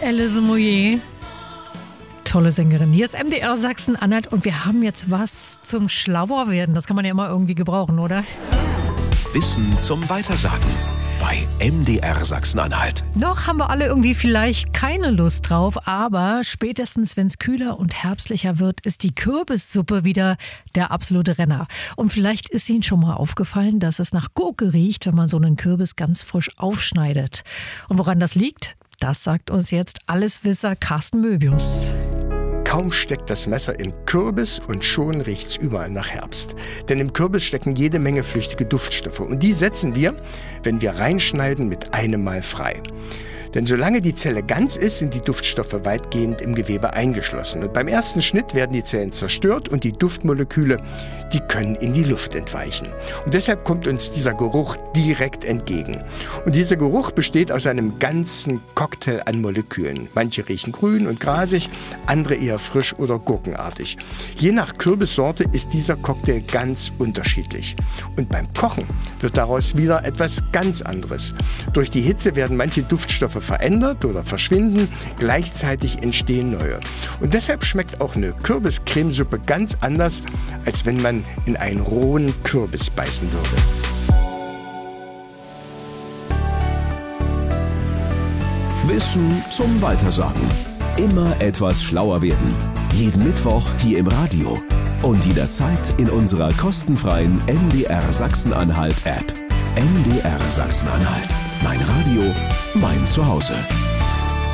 Alice Moyer. Tolle Sängerin. Hier ist MDR Sachsen-Anhalt und wir haben jetzt was zum Schlauerwerden. Das kann man ja immer irgendwie gebrauchen, oder? Wissen zum Weitersagen bei MDR Sachsen-Anhalt. Noch haben wir alle irgendwie vielleicht keine Lust drauf, aber spätestens, wenn es kühler und herbstlicher wird, ist die Kürbissuppe wieder der absolute Renner. Und vielleicht ist Ihnen schon mal aufgefallen, dass es nach Gurke riecht, wenn man so einen Kürbis ganz frisch aufschneidet. Und woran das liegt, das sagt uns jetzt Alleswisser Carsten Möbius. Kaum steckt das Messer im Kürbis und schon riecht's überall nach Herbst. Denn im Kürbis stecken jede Menge flüchtige Duftstoffe. Und die setzen wir, wenn wir reinschneiden, mit einem Mal frei. Denn solange die Zelle ganz ist, sind die Duftstoffe weitgehend im Gewebe eingeschlossen. Und beim ersten Schnitt werden die Zellen zerstört und die Duftmoleküle, die können in die Luft entweichen. Und deshalb kommt uns dieser Geruch direkt entgegen. Und dieser Geruch besteht aus einem ganzen Cocktail an Molekülen. Manche riechen grün und grasig, andere eher frisch oder gurkenartig. Je nach Kürbissorte ist dieser Cocktail ganz unterschiedlich. Und beim Kochen wird daraus wieder etwas ganz anderes. Durch die Hitze werden manche Duftstoffe verändert oder verschwinden, gleichzeitig entstehen neue. Und deshalb schmeckt auch eine Kürbiscremesuppe ganz anders, als wenn man in einen rohen Kürbis beißen würde. Wissen zum Weitersagen. Immer etwas schlauer werden. Jeden Mittwoch hier im Radio. Und jederzeit in unserer kostenfreien MDR Sachsen-Anhalt App. MDR Sachsen-Anhalt. Mein Radio, mein Zuhause.